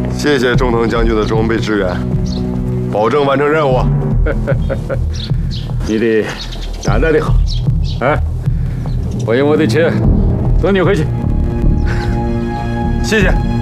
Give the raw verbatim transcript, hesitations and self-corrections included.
谢谢中藤将军的装备支援，保证完成任务。 你的干得的好，哎，我用我的钱送你回去。 谢谢。